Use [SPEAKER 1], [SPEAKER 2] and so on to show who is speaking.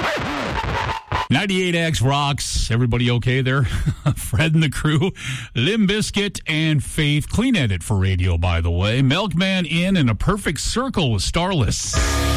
[SPEAKER 1] 98X rocks. Everybody okay there? Fred and the crew. Limp Bizkit and Faith. Clean edit for radio, by the way. Milkman in and A Perfect Circle with Starless.